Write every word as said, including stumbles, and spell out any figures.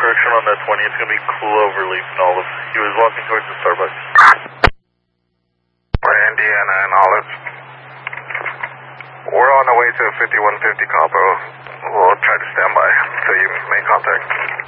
correction on that twenty. It's going to be Cloverleaf and Olive. He was walking towards the Starbucks. We're Indiana and Olive. We're on the way to fifty-one fifty Copper. We'll try to stand by until you make contact.